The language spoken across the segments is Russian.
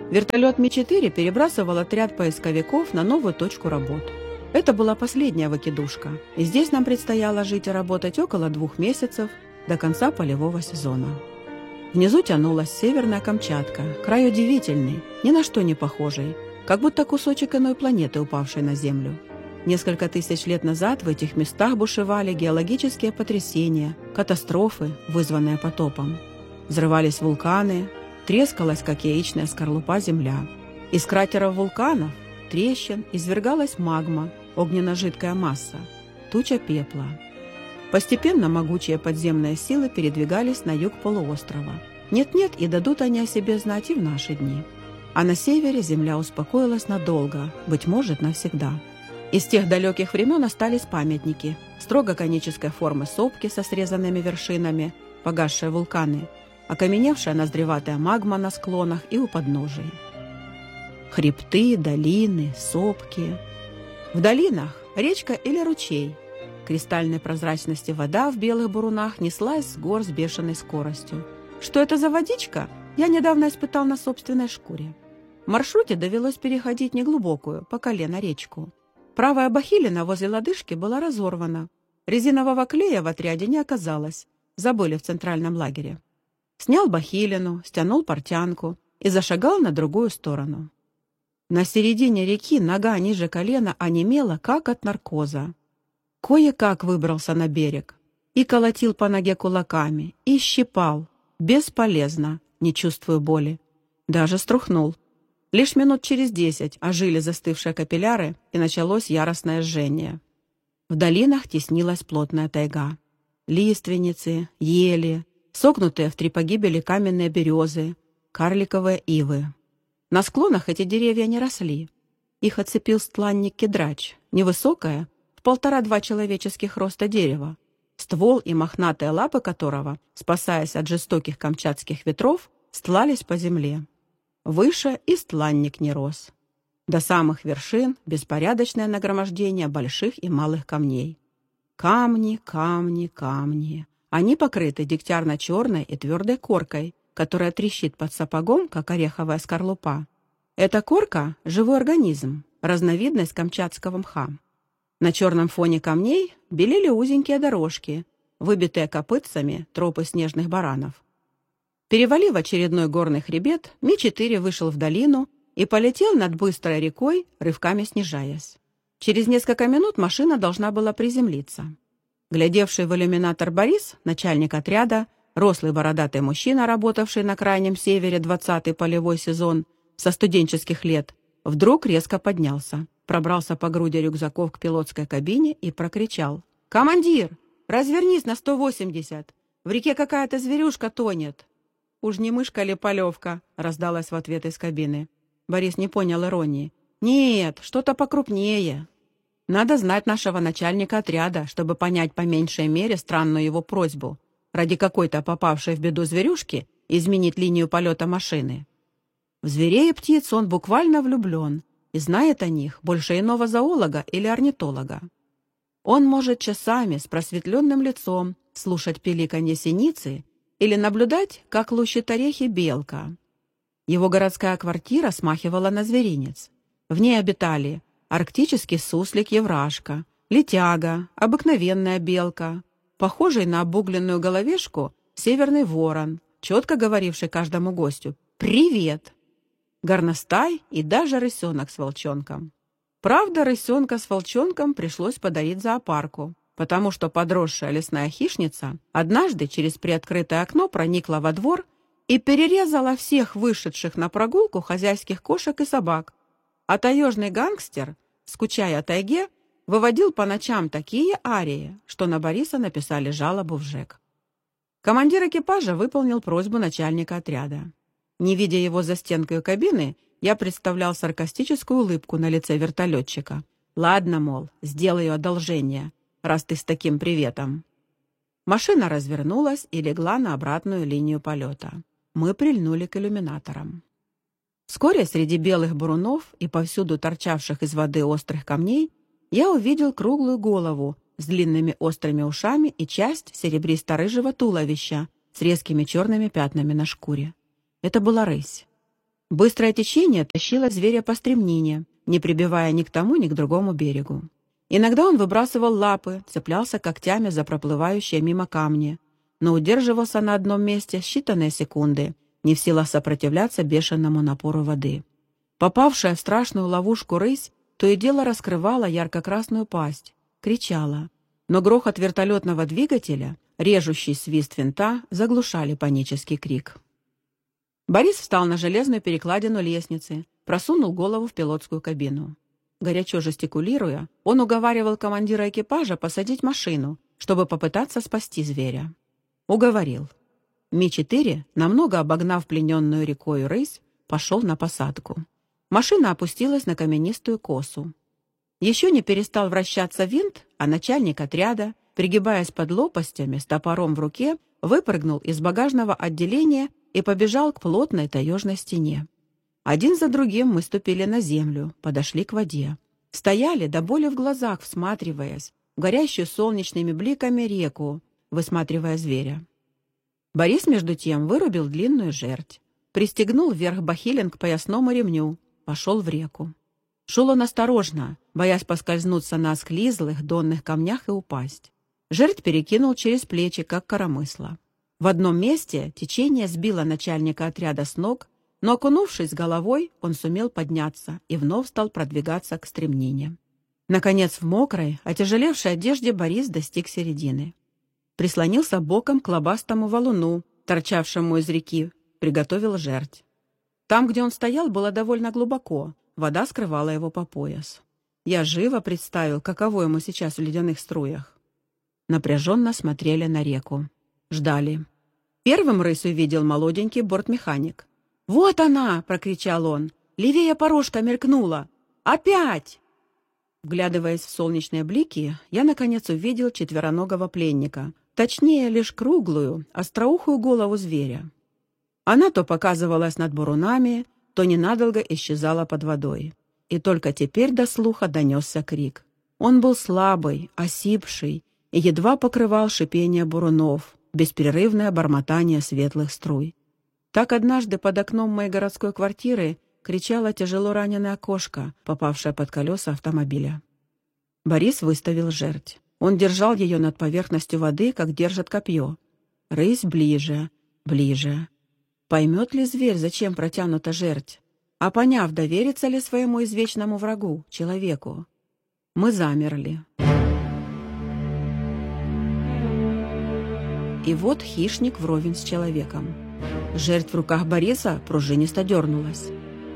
Вертолет Ми-4 перебрасывал отряд поисковиков на новую точку работ. Это была последняя выкидушка, и здесь нам предстояло жить и работать около 2 месяцев до конца полевого сезона. Внизу тянулась Северная Камчатка, край удивительный, ни на что не похожий, как будто кусочек иной планеты, упавшей на Землю. Несколько тысяч лет назад в этих местах бушевали геологические потрясения, катастрофы, вызванные потопом. Взрывались вулканы, трескалась, как яичная скорлупа, земля. Из кратеров вулканов, трещин, извергалась магма, огненно-жидкая масса, туча пепла. Постепенно могучие подземные силы передвигались на юг полуострова. Нет-нет, и дадут они о себе знать и в наши дни. А на севере земля успокоилась надолго, быть может, навсегда. Из тех далеких времен остались памятники, строго конической формы сопки со срезанными вершинами, погасшие вулканы, окаменевшая ноздреватая магма на склонах и у подножий. Хребты, долины, сопки. В долинах речка или ручей. Кристальной прозрачности вода в белых бурунах неслась с гор с бешеной скоростью. Что это за водичка, я недавно испытал на собственной шкуре. В маршруте довелось переходить неглубокую, по колено речку. Правая бахилина возле лодыжки была разорвана. Резинового клея в отряде не оказалось. Забыли в центральном лагере. Снял бахилину, стянул портянку и зашагал на другую сторону. На середине реки нога ниже колена онемела, как от наркоза. Кое-как выбрался на берег и колотил по ноге кулаками, и щипал. Бесполезно, не чувствую боли. Даже струхнул. Лишь минут через 10 ожили застывшие капилляры, и началось яростное жжение. В долинах теснилась плотная тайга. Лиственницы, ели, согнутые в 3 погибели каменные березы, карликовые ивы. На склонах эти деревья не росли. Их оцепил стланник-кедрач, невысокое, в 1,5-2 человеческих роста дерева, ствол и мохнатые лапы которого, спасаясь от жестоких камчатских ветров, стлались по земле. Выше и стланник не рос. До самых вершин беспорядочное нагромождение больших и малых камней. Камни, камни, камни. Они покрыты дегтярно-черной и твердой коркой, которая трещит под сапогом, как ореховая скорлупа. Эта корка – живой организм, разновидность камчатского мха. На черном фоне камней белели узенькие дорожки, выбитые копытцами тропы снежных баранов. Перевалив очередной горный хребет, Ми-4 вышел в долину и полетел над быстрой рекой, рывками снижаясь. Через несколько минут машина должна была приземлиться. Глядевший в иллюминатор Борис, начальник отряда, рослый бородатый мужчина, работавший на крайнем севере 20-й полевой сезон, со студенческих лет, вдруг резко поднялся, пробрался по груди рюкзаков к пилотской кабине и прокричал: «Командир, развернись на 180! В реке какая-то зверюшка тонет!» «Уж не мышка ли полевка?» — раздалась в ответ из кабины. Борис не понял иронии. «Нет, что-то покрупнее». Надо знать нашего начальника отряда, чтобы понять по меньшей мере странную его просьбу ради какой-то попавшей в беду зверюшки изменить линию полета машины. В зверей и птиц он буквально влюблен и знает о них больше иного зоолога или орнитолога. Он может часами с просветленным лицом слушать пиликанье синицы или наблюдать, как лущит орехи белка. Его городская квартира смахивала на зверинец. В ней обитали арктический суслик-еврашка, летяга, обыкновенная белка, похожий на обугленную головешку северный ворон, четко говоривший каждому гостю «Привет!», горностай и даже рысенок с волчонком. Правда, рысенка с волчонком пришлось подарить зоопарку, потому что подросшая лесная хищница однажды через приоткрытое окно проникла во двор и перерезала всех вышедших на прогулку хозяйских кошек и собак. А таежный гангстер, скучая о тайге, выводил по ночам такие арии, что на Бориса написали жалобу в ЖЭК. Командир экипажа выполнил просьбу начальника отряда. Не видя его за стенкой кабины, я представлял саркастическую улыбку на лице вертолетчика. «Ладно, мол, сделаю одолжение, раз ты с таким приветом». Машина развернулась и легла на обратную линию полета. Мы прильнули к иллюминаторам. Вскоре среди белых бурунов и повсюду торчавших из воды острых камней я увидел круглую голову с длинными острыми ушами и часть серебристо-рыжего туловища с резкими черными пятнами на шкуре. Это была рысь. Быстрое течение тащило зверя по стремнине, не прибивая ни к тому, ни к другому берегу. Иногда он выбрасывал лапы, цеплялся когтями за проплывающие мимо камни, но удерживался на одном месте считанные секунды, не в силах сопротивляться бешеному напору воды. Попавшая в страшную ловушку рысь то и дело раскрывала ярко-красную пасть, кричала, но грохот вертолетного двигателя, режущий свист винта, заглушали панический крик. Борис встал на железную перекладину лестницы, просунул голову в пилотскую кабину. Горячо жестикулируя, он уговаривал командира экипажа посадить машину, чтобы попытаться спасти зверя. Уговорил. Ми-4, намного обогнав плененную рекою рысь, пошел на посадку. Машина опустилась на каменистую косу. Еще не перестал вращаться винт, а начальник отряда, пригибаясь под лопастями с топором в руке, выпрыгнул из багажного отделения и побежал к плотной таежной стене. Один за другим мы ступили на землю, подошли к воде. Стояли до боли в глазах, всматриваясь в горящую солнечными бликами реку, высматривая зверя. Борис, между тем, вырубил длинную жердь, пристегнул вверх бахилин к поясному ремню, пошел в реку. Шел он осторожно, боясь поскользнуться на осклизлых донных камнях и упасть. Жердь перекинул через плечи, как коромысло. В одном месте течение сбило начальника отряда с ног, но, окунувшись головой, он сумел подняться и вновь стал продвигаться к стремнине. Наконец, в мокрой, отяжелевшей одежде Борис достиг середины. Прислонился боком к лобастому валуну, торчавшему из реки, приготовил жердь. Там, где он стоял, было довольно глубоко, вода скрывала его по пояс. Я живо представил, каково ему сейчас в ледяных струях. Напряженно смотрели на реку. Ждали. Первым рысь увидел молоденький бортмеханик. «Вот она!» — прокричал он. «Левее порожка мелькнула! Опять!» Вглядываясь в солнечные блики, я, наконец, увидел четвероногого пленника, точнее, лишь круглую, остроухую голову зверя. Она то показывалась над бурунами, то ненадолго исчезала под водой. И только теперь до слуха донесся крик. Он был слабый, осипший и едва покрывал шипение бурунов, беспрерывное бормотание светлых струй. Так однажды под окном моей городской квартиры кричала тяжело раненая кошка, попавшая под колеса автомобиля. Борис выставил жердь. Он держал ее над поверхностью воды, как держит копье. Рысь ближе, ближе. Поймет ли зверь, зачем протянута жердь? А поняв, доверится ли своему извечному врагу, человеку? Мы замерли. И вот хищник вровень с человеком. Жердь в руках Бориса пружинисто дернулась.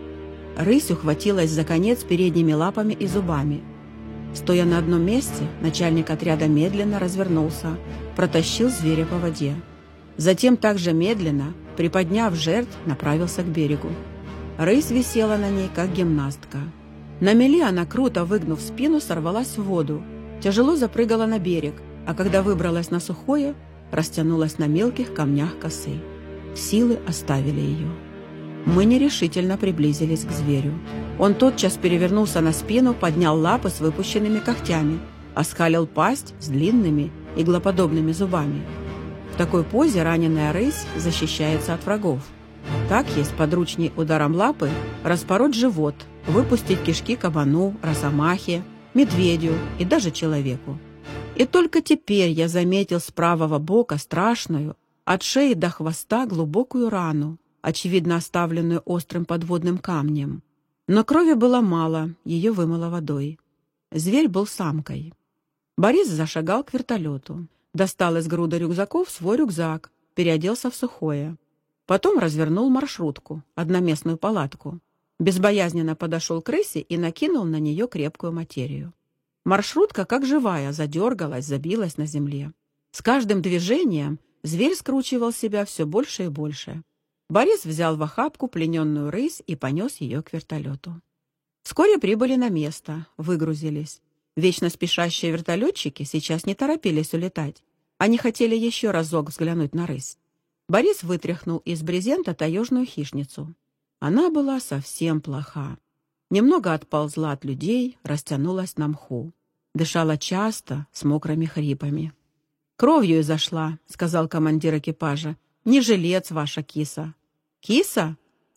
Рысь ухватилась за конец передними лапами и зубами. Стоя на одном месте, начальник отряда медленно развернулся, протащил зверя по воде. Затем также медленно, приподняв жердь, направился к берегу. Рысь висела на ней, как гимнастка. На мели она, круто выгнув спину, сорвалась в воду, тяжело запрыгала на берег, а когда выбралась на сухое, растянулась на мелких камнях косы. Силы оставили ее. Мы нерешительно приблизились к зверю. Он тотчас перевернулся на спину, поднял лапы с выпущенными когтями, оскалил пасть с длинными иглоподобными зубами. В такой позе раненая рысь защищается от врагов. Так есть подручней ударом лапы распороть живот, выпустить кишки кабану, росомахе, медведю и даже человеку. И только теперь я заметил с правого бока страшную, от шеи до хвоста глубокую рану, очевидно оставленную острым подводным камнем. Но крови было мало, ее вымыло водой. Зверь был самкой. Борис зашагал к вертолету, достал из груды рюкзаков свой рюкзак, переоделся в сухое. Потом развернул маршрутку, одноместную палатку. Безбоязненно подошел к рысе и накинул на нее крепкую материю. Маршрутка, как живая, задергалась, забилась на земле. С каждым движением зверь скручивал себя все больше и больше. Борис взял в охапку плененную рысь и понес ее к вертолету. Вскоре прибыли на место, выгрузились. Вечно спешащие вертолетчики сейчас не торопились улетать. Они хотели еще разок взглянуть на рысь. Борис вытряхнул из брезента таежную хищницу. Она была совсем плоха. Немного отползла от людей, растянулась на мху. Дышала часто, с мокрыми хрипами. «Кровью изошла», — сказал командир экипажа. «Не жилец ваша киса». «Киса?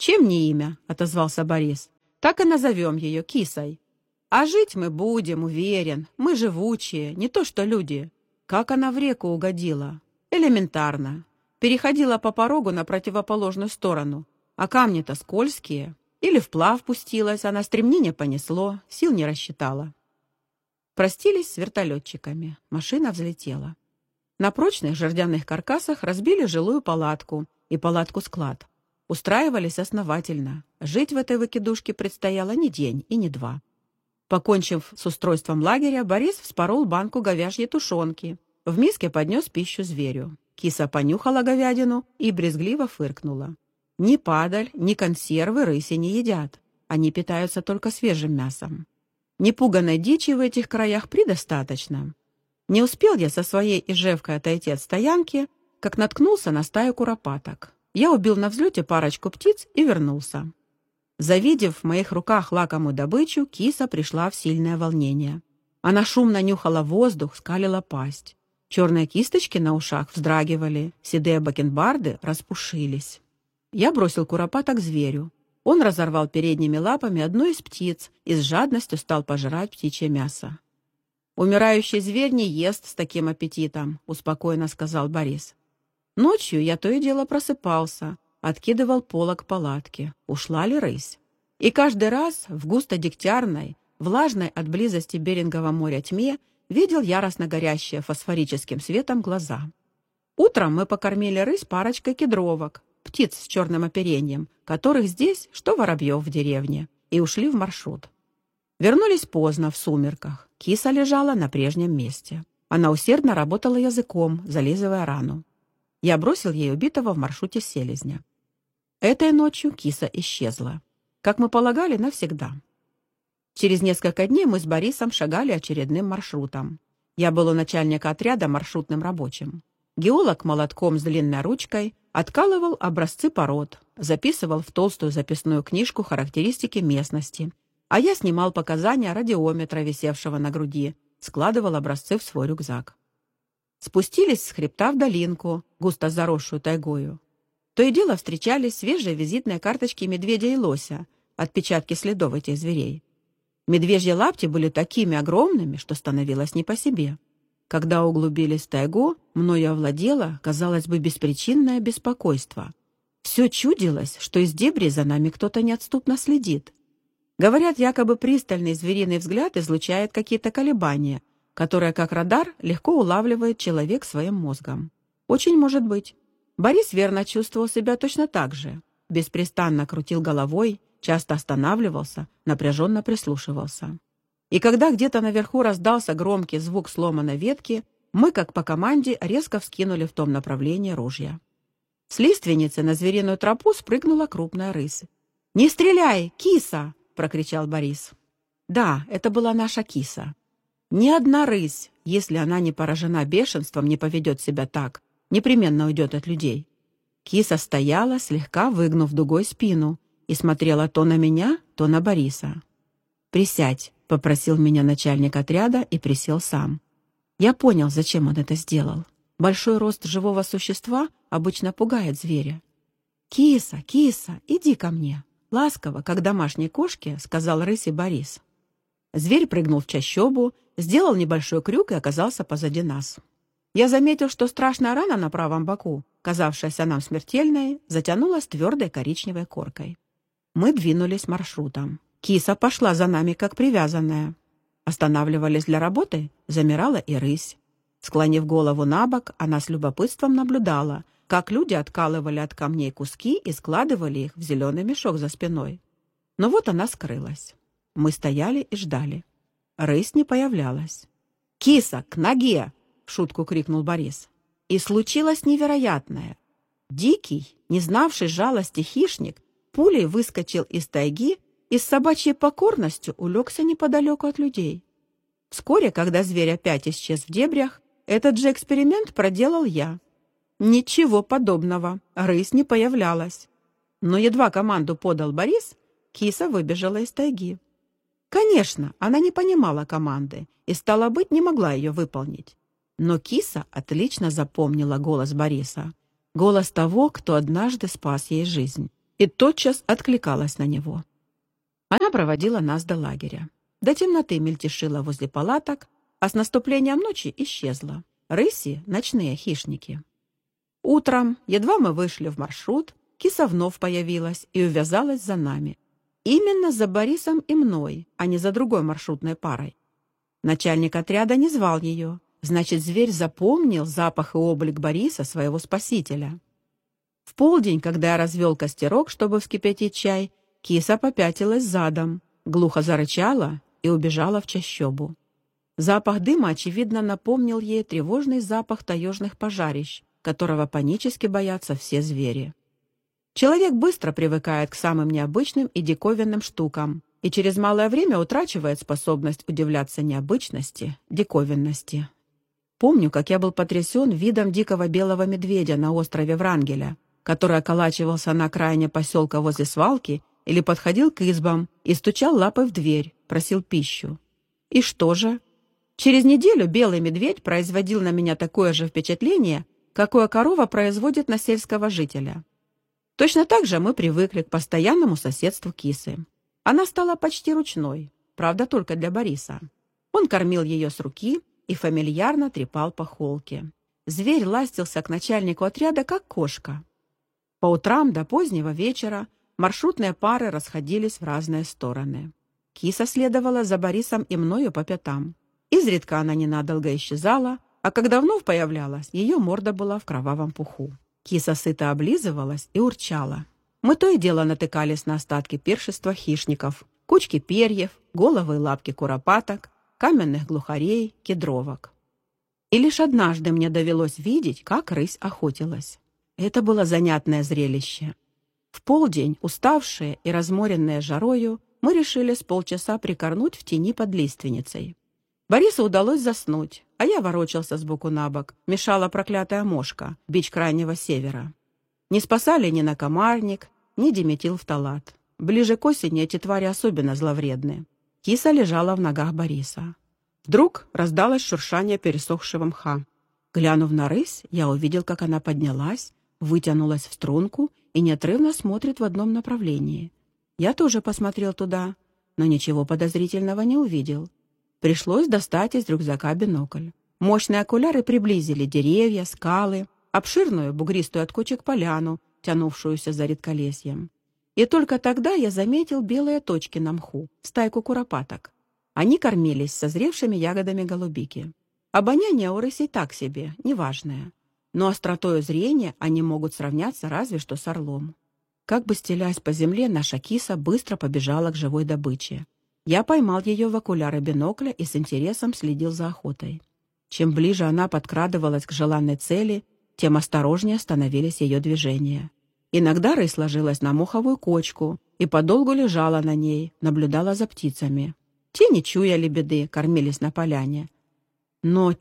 «Чем не имя?» — отозвался Борис. «Так и назовем ее Кисой. А жить мы будем, уверен. Мы живучие, не то что люди. Как она в реку угодила? Элементарно. Переходила по порогу на противоположную сторону, а камни-то скользкие. Или вплав пустилась, а на стремнине понесло, сил не рассчитала». Простились с вертолетчиками. Машина взлетела. На прочных жердяных каркасах разбили жилую палатку и палатку-склад. Устраивались основательно. Жить в этой выкидушке предстояло не день и не два. Покончив с устройством лагеря, Борис вспорол банку говяжьей тушенки. В миске поднес пищу зверю. Киса понюхала говядину и брезгливо фыркнула. Ни падаль, ни консервы рыси не едят. Они питаются только свежим мясом. Непуганной дичи в этих краях предостаточно. Не успел я со своей ижевкой отойти от стоянки, как наткнулся на стаю куропаток. Я убил на взлете парочку птиц и вернулся. Завидев в моих руках лакомую добычу, киса пришла в сильное волнение. Она шумно нюхала воздух, скалила пасть. Черные кисточки на ушах вздрагивали, седые бакенбарды распушились. Я бросил куропаток зверю. Он разорвал передними лапами одну из птиц и с жадностью стал пожирать птичье мясо. «Умирающий зверь не ест с таким аппетитом», — успокоенно сказал Борис. Ночью я то и дело просыпался, откидывал полог палатки, ушла ли рысь. И каждый раз в густо-дегтярной, влажной от близости Берингового моря тьме видел яростно горящие фосфорическим светом глаза. Утром мы покормили рысь парочкой кедровок, птиц с черным оперением, которых здесь, что воробьев в деревне, и ушли в маршрут. Вернулись поздно, в сумерках. Киса лежала на прежнем месте. Она усердно работала языком, зализывая рану. Я бросил ей убитого в маршруте селезня. Этой ночью киса исчезла. Как мы полагали, навсегда. Через несколько дней мы с Борисом шагали очередным маршрутом. Я был у начальника отряда маршрутным рабочим. Геолог молотком с длинной ручкой откалывал образцы пород, записывал в толстую записную книжку характеристики местности, а я снимал показания радиометра, висевшего на груди, складывал образцы в свой рюкзак. Спустились с хребта в долинку, густо заросшую тайгою. То и дело встречались свежие визитные карточки медведя и лося, отпечатки следов этих зверей. Медвежьи лапти были такими огромными, что становилось не по себе. Когда углубились в тайгу, мною овладело, казалось бы, беспричинное беспокойство. Все чудилось, что из дебри за нами кто-то неотступно следит. Говорят, якобы пристальный звериный взгляд излучает какие-то колебания, которые, как радар, легко улавливает человек своим мозгом. Очень может быть. Борис верно чувствовал себя точно так же. Беспрестанно крутил головой, часто останавливался, напряженно прислушивался. И когда где-то наверху раздался громкий звук сломанной ветки, мы, как по команде, резко вскинули в том направлении ружья. С лиственницы на звериную тропу спрыгнула крупная рысь. «Не стреляй, киса!» — прокричал Борис. Да, это была наша киса. Ни одна рысь, если она не поражена бешенством, не поведет себя так, непременно уйдет от людей. Киса стояла, слегка выгнув дугой спину, и смотрела то на меня, то на Бориса. «Присядь», — попросил меня начальник отряда и присел сам. Я понял, зачем он это сделал. Большой рост живого существа обычно пугает зверя. «Киса, киса, иди ко мне», — ласково, как домашней кошке, сказал рысе Борис. Зверь прыгнул в чащобу, сделал небольшой крюк и оказался позади нас. Я заметил, что страшная рана на правом боку, казавшаяся нам смертельной, затянулась твердой коричневой коркой. Мы двинулись маршрутом. Киса пошла за нами, как привязанная. Останавливались для работы, замирала и рысь. Склонив голову на бок, она с любопытством наблюдала, как люди откалывали от камней куски и складывали их в зеленый мешок за спиной. Но вот она скрылась. Мы стояли и ждали. Рысь не появлялась. «Киса, к ноге!» — в шутку крикнул Борис. И случилось невероятное. Дикий, не знавший жалости хищник, пулей выскочил из тайги и с собачьей покорностью улегся неподалеку от людей. Вскоре, когда зверь опять исчез в дебрях, этот же эксперимент проделал я. Ничего подобного, рысь не появлялась. Но едва команду подал Борис, киса выбежала из тайги. Конечно, она не понимала команды и, стало быть, не могла ее выполнить. Но киса отлично запомнила голос Бориса. Голос того, кто однажды спас ей жизнь. и тотчас откликалась на него. Она проводила нас до лагеря. До темноты мельтешила возле палаток, а с наступлением ночи исчезла. Рыси — ночные хищники. Утром, едва мы вышли в маршрут, киса вновь появилась и увязалась за нами. Именно за Борисом и мной, а не за другой маршрутной парой. Начальник отряда не звал ее, значит, зверь запомнил запах и облик Бориса, своего спасителя. В полдень, когда я развел костерок, чтобы вскипятить чай, киса попятилась задом, глухо зарычала и убежала в чащобу. Запах дыма, очевидно, напомнил ей тревожный запах таежных пожарищ, которого панически боятся все звери. Человек быстро привыкает к самым необычным и диковинным штукам и через малое время утрачивает способность удивляться необычности, диковинности. Помню, как я был потрясен видом дикого белого медведя на острове Врангеля, который околачивался на окраине поселка возле свалки или подходил к избам и стучал лапой в дверь, просил пищу. И что же? Через неделю белый медведь производил на меня такое же впечатление, какое корова производит на сельского жителя. Точно так же мы привыкли к постоянному соседству кисы. Она стала почти ручной, правда, только для Бориса. Он кормил ее с руки и фамильярно трепал по холке. Зверь ластился к начальнику отряда, как кошка. По утрам до позднего вечера маршрутные пары расходились в разные стороны. Киса следовала за Борисом и мною по пятам. Изредка она ненадолго исчезала, а когда вновь появлялась, ее морда была в кровавом пуху. Киса сыто облизывалась и урчала. Мы то и дело натыкались на остатки пиршества хищников, кучки перьев, головы и лапки куропаток, каменных глухарей, кедровок. И лишь однажды мне довелось видеть, как рысь охотилась. Это было занятное зрелище. В полдень, уставшие и разморенные жарою, мы решили с полчаса прикорнуть в тени под лиственницей. Борису удалось заснуть, а я ворочался сбоку на бок, мешала проклятая мошка, бич крайнего севера. Не спасали ни накомарник, ни диметилфталат. Ближе к осени эти твари особенно зловредны. Киса лежала в ногах Бориса. Вдруг раздалось шуршание пересохшего мха. Глянув на рысь, я увидел, как она поднялась, вытянулась в струнку и неотрывно смотрит в одном направлении. Я тоже посмотрел туда, но ничего подозрительного не увидел. Пришлось достать из рюкзака бинокль. Мощные окуляры приблизили деревья, скалы, обширную бугристую от кочек поляну, тянувшуюся за редколесьем. И только тогда я заметил белые точки на мху, стайку куропаток. Они кормились созревшими ягодами голубики. Обоняние у рысей так себе, неважное. Но остротою зрения они могут сравняться разве что с орлом. Как бы стелясь по земле, наша киса быстро побежала к живой добыче. Я поймал ее в окуляры бинокля и с интересом следил за охотой. Чем ближе она подкрадывалась к желанной цели, тем осторожнее становились ее движения. Иногда рысь ложилась на моховую кочку и подолгу лежала на ней, наблюдала за птицами. Те, не чуяли беды, кормились на поляне. Но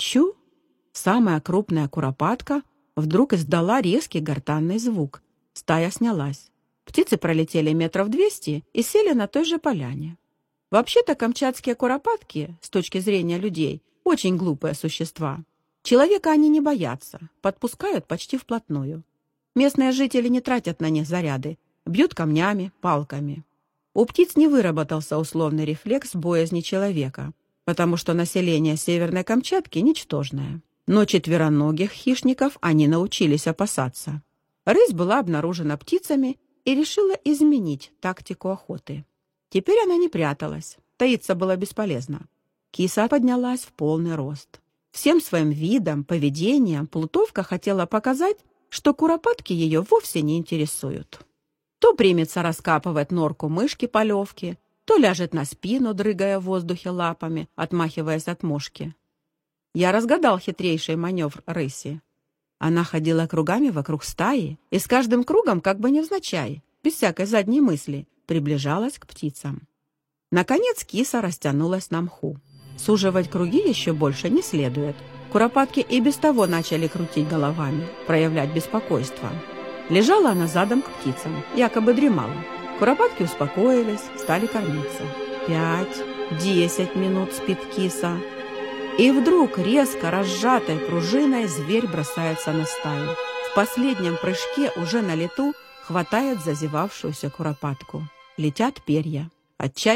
самая крупная куропатка вдруг издала резкий гортанный звук. Стая снялась. Птицы пролетели 200 метров и сели на той же поляне. Вообще-то камчатские куропатки, с точки зрения людей, очень глупые существа. Человека они не боятся, подпускают почти вплотную. Местные жители не тратят на них заряды, бьют камнями, палками. У птиц не выработался условный рефлекс боязни человека, потому что население Северной Камчатки ничтожное. Но четвероногих хищников они научились опасаться. Рысь была обнаружена птицами и решила изменить тактику охоты. Теперь она не пряталась, таиться было бесполезно. Киса поднялась в полный рост. Всем своим видом, поведением плутовка хотела показать, что куропатки ее вовсе не интересуют. То примется раскапывать норку мышки-полевки, то ляжет на спину, дрыгая в воздухе лапами, отмахиваясь от мошки. Я разгадал хитрейший маневр рыси. Она ходила кругами вокруг стаи и с каждым кругом, как бы невзначай, без всякой задней мысли, приближалась к птицам. Наконец киса растянулась на мху. Суживать круги еще больше не следует. Куропатки и без того начали крутить головами, проявлять беспокойство. Лежала она задом к птицам, якобы дремала. Куропатки успокоились, стали кормиться. 5-10 минут спит киса. И вдруг резко разжатой пружиной зверь бросается на стаю. В последнем прыжке уже на лету хватает зазевавшуюся куропатку. Летят перья. Отчаянно